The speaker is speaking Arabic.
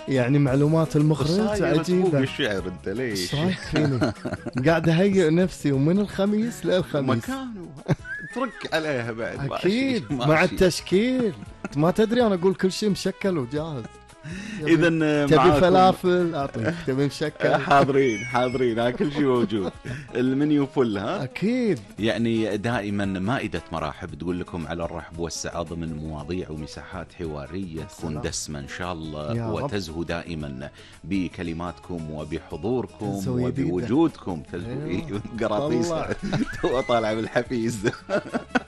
يعني معلومات المخرج عجيبة. الشعر انت ليش؟ ايش رايك فيني؟ قاعد اهيئ نفسي ومن الخميس للخميس مكانه ترك عليها بعد. اكيد مع التشكيل. ما تدري انا اقول كل شيء مشكل وجاهز. اذا تبي فلافل اعطيك، تبي مشكل حاضرين كل شيء موجود. المنيو فل ها اكيد. يعني دائما مائدة مرحب تقول لكم على الرحب والسعة ضمن مواضيع ومساحات حوارية تكون دسمة ان شاء الله، وتزهو دائما بكلماتكم وبحضوركم وبوجودكم. تزهو قراطيس تو طالع بالحفيز.